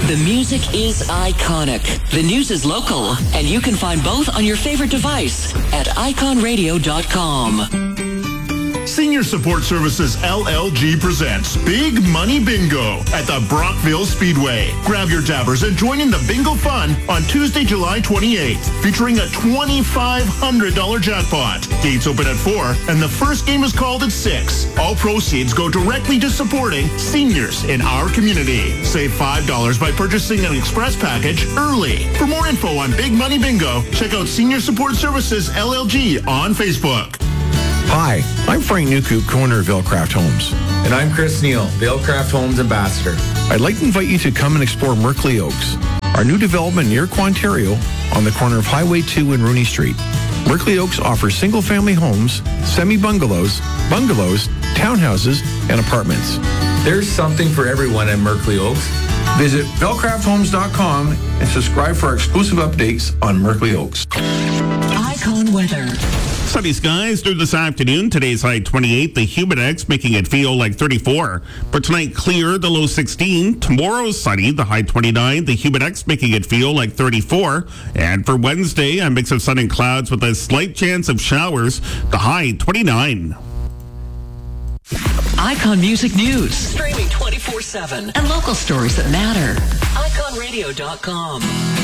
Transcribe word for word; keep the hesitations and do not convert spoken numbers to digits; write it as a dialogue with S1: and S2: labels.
S1: The music is iconic. The news is local. And you can find both on your favorite device at icon radio dot com.
S2: Senior Support Services L L G presents Big Money Bingo at the Brockville Speedway. Grab your dabbers and join in the bingo fun on Tuesday, July twenty-eighth, featuring a twenty-five hundred dollars jackpot. Gates open at four, and the first game is called at six. All proceeds go directly to supporting seniors in our community. Save five dollars by purchasing an express package early. For more info on Big Money Bingo, check out Senior Support Services L L G on Facebook.
S3: Hi, I'm Frank Newcoop, co-owner of Vailcraft Homes.
S4: And I'm Chris Neal, Vailcraft Homes Ambassador.
S3: I'd like to invite you to come and explore Merkley Oaks, our new development near Quantario on the corner of Highway two and Rooney Street. Merkley Oaks offers single-family homes, semi-bungalows, bungalows, townhouses, and apartments.
S4: There's something for everyone at Merkley Oaks.
S3: Visit vailcraft homes dot com and subscribe for our exclusive updates on Merkley Oaks.
S1: Icon weather.
S5: Sunny skies through this afternoon. Today's high twenty-eight. The Humidex making it feel like thirty-four. For tonight, clear, the low sixteen. Tomorrow, sunny, the high twenty-nine. The Humidex making it feel like thirty-four. And for Wednesday, a mix of sun and clouds with a slight chance of showers. The high twenty-nine.
S1: Icon Music News. Streaming twenty-four seven. And local stories that matter. icon radio dot com.